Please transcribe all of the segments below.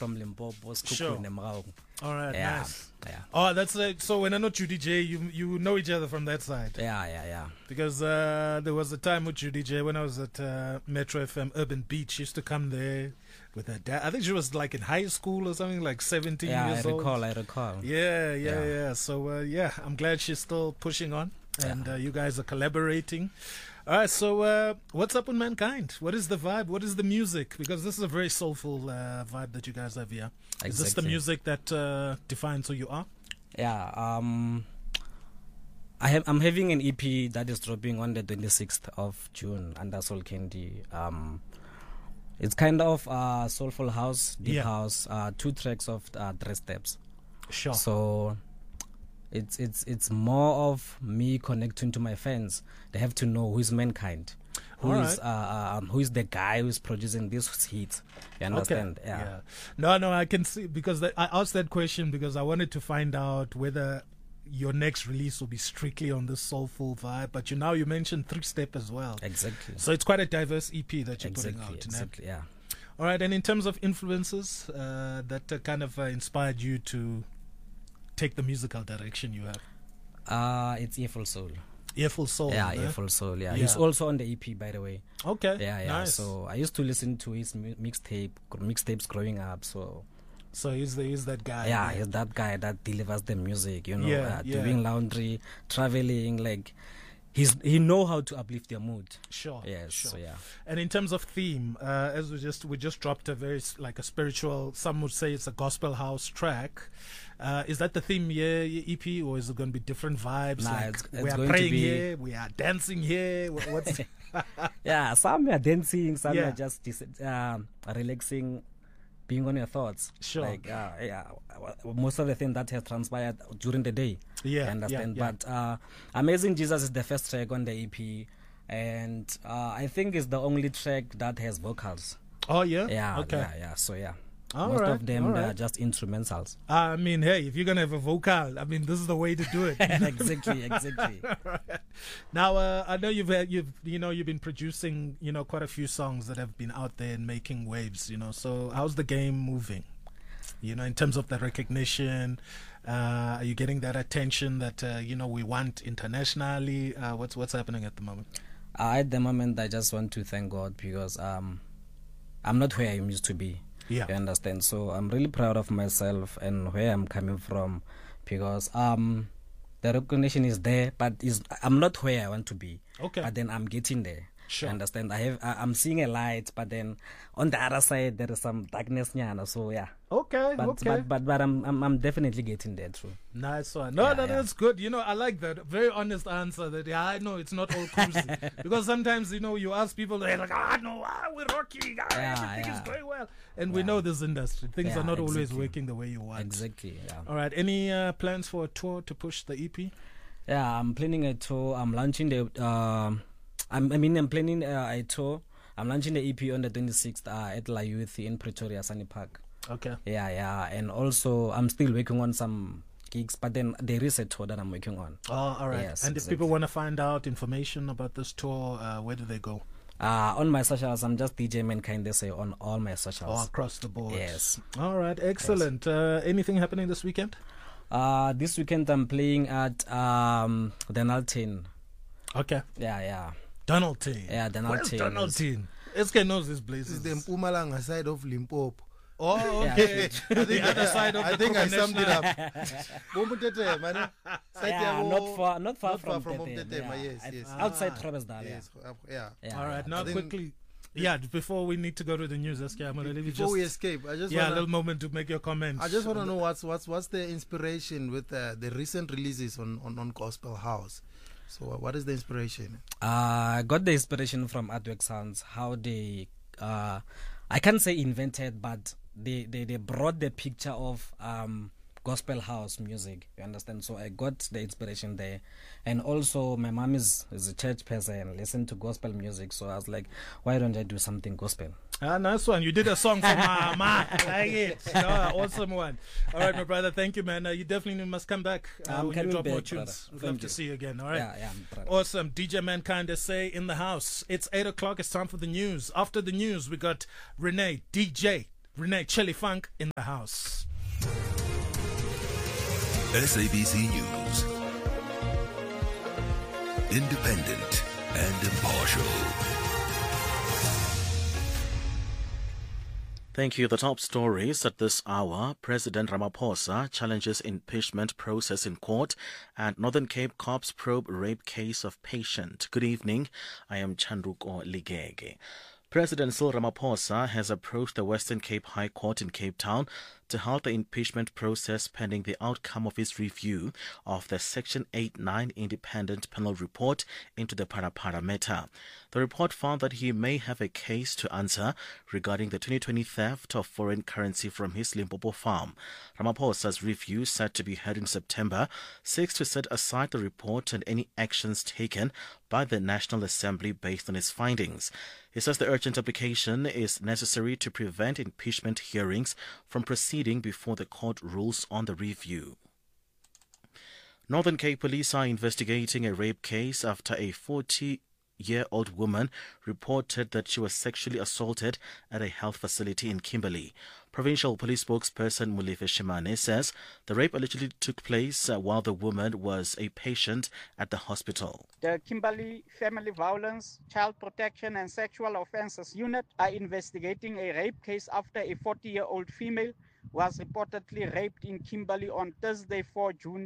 from Limpopo, Sure. Mraung. All right, Yeah, nice. yeah, Oh, that's so when I know Judy J, you know each other from that side. yeah. Because there was a time with Judy J when I was at Metro FM Urban Beach. She used to come there with her dad. I think she was like in high school or something, like 17 years old. I recall. Yeah. So, I'm glad she's still pushing on. And you guys are collaborating. All right, so what's up with Mankind? What is the vibe? What is the music? Because this is a very soulful vibe that you guys have here. Exactly. Is this the music that defines who you are? Yeah, I'm having an EP that is dropping on the 26th of June under Soul Candy. It's kind of soulful house, deep house, 2 tracks of 3 steps. Sure. So it's more of me connecting to my fans. They have to know who is Mankind, who is the guy who is producing this hit. You understand? Okay. Yeah. No, I can see, because I asked that question because I wanted to find out whether your next release will be strictly on this soulful vibe. But you mentioned 3-step as well. Exactly. So it's quite a diverse EP that you're putting out. Exactly. Yeah. All right. And in terms of influences that kind of inspired you to take the musical direction you have? It's Earful Soul. Earful Soul. Yeah, Earful Soul. Yeah, he's also on the EP, by the way. Okay. Yeah. Nice. So I used to listen to his mixtapes growing up. So he's that guy. Yeah, he's that guy that delivers the music. Doing laundry, traveling, like. He know how to uplift your mood. Sure. Yes. Sure. So yeah. And in terms of theme, as we just dropped a very like a spiritual. Some would say it's a gospel house track. Is that the theme here, your EP, or is it going to be different vibes? Nah, like it's we are going praying to be... here, we are dancing here. What's Yeah, some are dancing, some Yeah. are just relaxing, being on your thoughts. Sure. Like most of the things that has transpired during the day. Yeah, You understand? yeah. But Amazing Jesus is the first track on the EP, and I think it's the only track that has vocals. Oh yeah. Yeah. Okay. Yeah. So yeah. All Most right, of them all they right. are just instrumentals. I mean, hey, if you're gonna have a vocal, I mean, this is the way to do it. Exactly. Right. Now, I know you've been producing, quite a few songs that have been out there and making waves. So how's the game moving? In terms of the recognition, are you getting that attention that we want internationally? What's happening at the moment? At the moment, I just want to thank God because I'm not where I used to be. Yeah. You understand? So I'm really proud of myself and where I'm coming from, because the recognition is there, but I'm not where I want to be. Okay. But then I'm getting there. Sure. You understand? I'm seeing a light, but then on the other side there is some darkness, nyana. So yeah. Okay. But I'm definitely getting there too. Nice one. No, that's good. I like that. Very honest answer. That I know it's not all cozy. Because sometimes you ask people, they're like, we're rocking, everything is going well, and we know this industry. Things are not always working the way you want. Exactly. Yeah. All right. Any plans for a tour to push the EP? Yeah, I'm planning a tour. I'm launching the. I'm planning a tour. I'm launching the EP on the 26th at La Youth in Pretoria, Sunny Park. Okay. Yeah. And also, I'm still working on some gigs, but then there is a tour that I'm working on. Oh, all right. Yes, and if people want to find out information about this tour, where do they go? On my socials, I'm just DJ Mankind, they say, on all my socials. Oh, across the board. Yes. All right. Excellent. Yes. Anything happening this weekend? This weekend, I'm playing at Donaldton. Okay. Yeah. Donaldton. Yeah, Donaldton. Where's Donaldton? SK knows this place. This is the Mpumalanga side of Limpopo. Oh, okay. The other side of I think I summed it up. Not far from Tetema, yes. Outside Groblersdal. Yes. Yeah. All right. Now quickly. Yeah, before we need to go to the news, SK, I'm gonna leave you before we escape, I just a little moment to make your comment. I just want to know what's the inspiration with the recent releases on Gospel House. So what is the inspiration? I got the inspiration from Artwork Sounds. How they, I can't say invented, but they brought the picture of gospel house music. You understand? So I got the inspiration there, and also my mom is a church person, listen to gospel music. So I was like, why don't I do something gospel? Nice one. You did a song for Mama. Like it. Awesome one. All right, my brother. Thank you, man. You definitely must come back when you drop more tunes. We'd love to see you again. All right. Yeah, awesome. DJ Mankind SA in the house. It's 8 o'clock. It's time for the news. After the news, we got Renee DJ Renee Chili Funk in the house. SABC News. Independent and impartial. Thank you. The top stories at this hour. President Ramaphosa challenges impeachment process in court, and Northern Cape cops probe rape case of patient. Good evening. I am Chandruko Ligege. President Cyril Ramaphosa has approached the Western Cape High Court in Cape Town to halt the impeachment process pending the outcome of his review of the Section 8-9 independent panel report into the Parapara matter. The report found that he may have a case to answer regarding the 2020 theft of foreign currency from his Limpopo farm. Ramaphosa's review, set to be heard in September, seeks to set aside the report and any actions taken by the National Assembly based on its findings. He says the urgent application is necessary to prevent impeachment hearings from proceeding before the court rules on the review. Northern Cape police are investigating a rape case after a 40-year-old woman reported that she was sexually assaulted at a health facility in Kimberley. Provincial Police spokesperson Mulife Shimane says the rape allegedly took place while the woman was a patient at the hospital. The Kimberley Family Violence, Child Protection and Sexual Offences Unit are investigating a rape case after a 40-year-old female was reportedly raped in Kimberley on Thursday, 4 June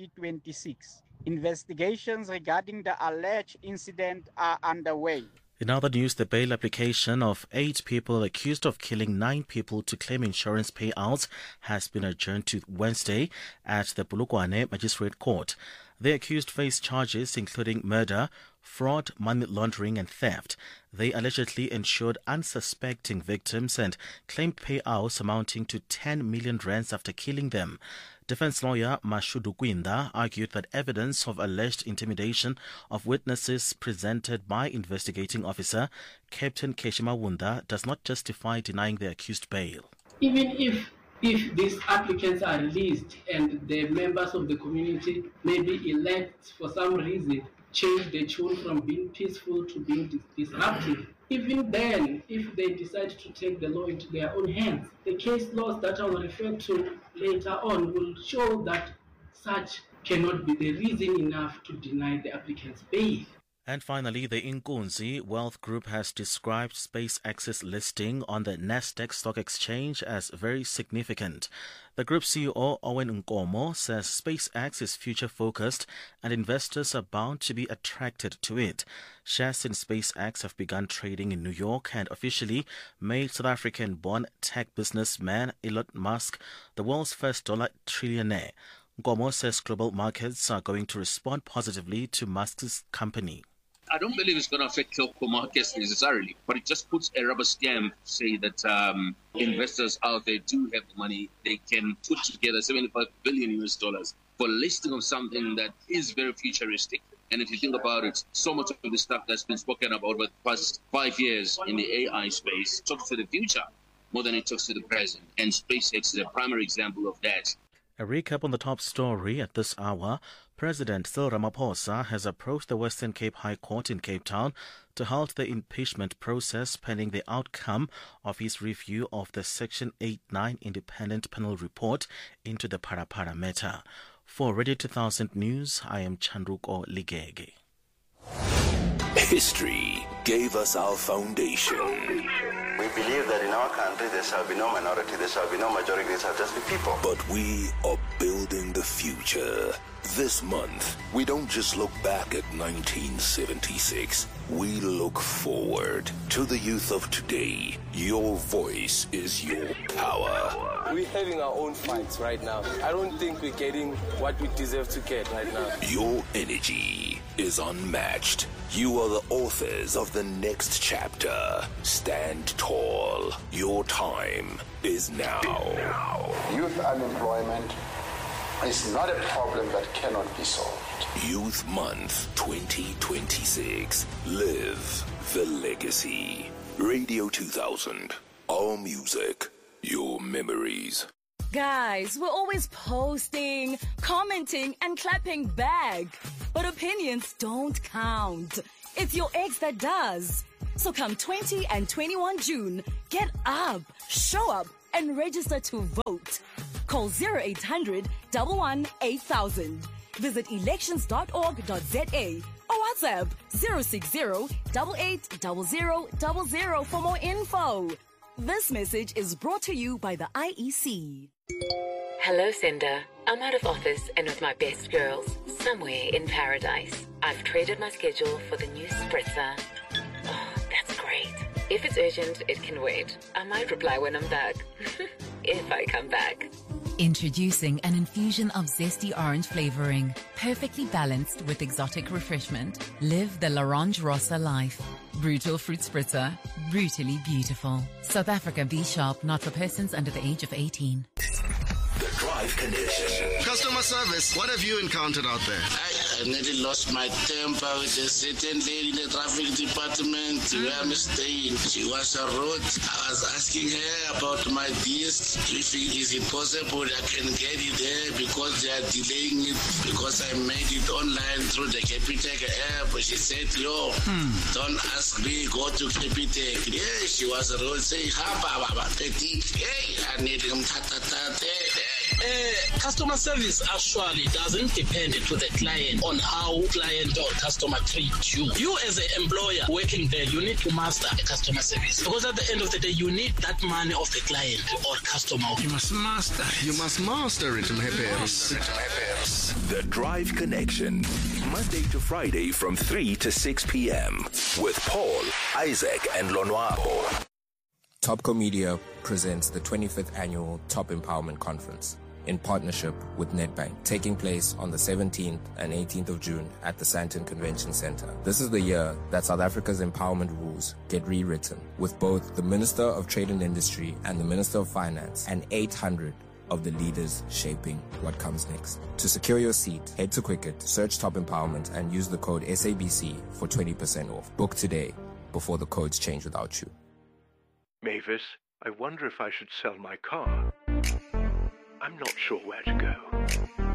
2026. Investigations regarding the alleged incident are underway. In other news, the bail application of 8 people accused of killing 9 people to claim insurance payouts has been adjourned to Wednesday at the Polokwane Magistrate Court. The accused face charges including murder, fraud, money laundering and theft. They allegedly insured unsuspecting victims and claimed payouts amounting to 10 million rands after killing them. Defense lawyer Mashudu Kwinda argued that evidence of alleged intimidation of witnesses presented by investigating officer Captain Keshima Wunda does not justify denying the accused bail. Even if these applicants are released and the members of the community maybe elect for some reason change the tune from being peaceful to being disruptive, even then, if they decide to take the law into their own hands, the case laws that I will refer to later on will show that such cannot be the reason enough to deny the applicant's bail. And finally, the Inkunzi Wealth Group has described SpaceX's listing on the Nasdaq Stock Exchange as very significant. The group CEO Owen Nkomo says SpaceX is future-focused and investors are bound to be attracted to it. Shares in SpaceX have begun trading in New York and officially made South African-born tech businessman Elon Musk the world's first dollar trillionaire. Nkomo says global markets are going to respond positively to Musk's company. I don't believe it's going to affect local markets necessarily, but it just puts a rubber stamp to say that investors out there do have the money. They can put together 75 billion US dollars for listing of something that is very futuristic. And if you think about it, so much of the stuff that's been spoken about over the past 5 years in the AI space talks to the future more than it talks to the present. And SpaceX is a primary example of that. A recap on the top story at this hour. President Cyril Ramaphosa has approached the Western Cape High Court in Cape Town to halt the impeachment process pending the outcome of his review of the Section 8-9 independent panel report into the Parapara matter. For Radio 2000 News, I am Chandruko Ligege. History gave us our foundation. We believe that in our country there shall be no minority, there shall be no majority, there shall just be people. But we are building the future. This month, we don't just look back at 1976. We look forward to the youth of today. Your voice is your power. We're having our own fights right now. I don't think we're getting what we deserve to get right now. Your energy is unmatched. You are the authors of the next chapter. Stand tall. Your time is now. Youth unemployment is not a problem that cannot be solved. Youth Month 2026. Live the legacy. Radio 2000. All music. Your memories. Guys, we're always posting, commenting, and clapping back. But opinions don't count. It's your ex that does. So come 20 and 21 June, get up, show up, and register to vote. Call 0800 11 8000. Visit elections.org.za or WhatsApp 060 880000 for more info. This message is brought to you by the IEC. Hello, Cinder. I'm out of office and with my best girls, somewhere in paradise. I've traded my schedule for the new spritzer. Oh, that's great. If it's urgent, it can wait. I might reply when I'm back. If I come back. Introducing an infusion of zesty orange flavoring, perfectly balanced with exotic refreshment. Live the L'Orange Rossa life. Brutal fruit spritzer, brutally beautiful. South Africa B Sharp, not for persons under the age of 18. The Drive Connection. Customer service, what have you encountered out there? I nearly lost my temper with a certain lady in the traffic department where I'm staying. She was a rude. I was asking her about my disc. Is it possible I can get it there because they are delaying it because I made it online through the Capitec app. She said, don't ask me, go to Capitec. Yeah, she was rude. Say, hey, I need him. Customer service actually doesn't depend to the client on how client or customer treats you. You as an employer working there, you need to master the customer service because at the end of the day, you need that money of the client or customer. You must master it, my parents. The Drive Connection, Monday to Friday from 3 to 6 p.m. with Paul, Isaac, and Lonwabo. Topco Media presents the 25th Annual Top Empowerment Conference in partnership with Nedbank, taking place on the 17th and 18th of June at the Sandton Convention Center. This is the year that South Africa's empowerment rules get rewritten, with both the Minister of Trade and Industry and the Minister of Finance and 800 of the leaders shaping what comes next. To secure your seat, head to Quicket, search Top Empowerment, and use the code SABC for 20% off. Book today before the codes change without you. Mavis, I wonder if I should sell my car. I'm not sure where to go.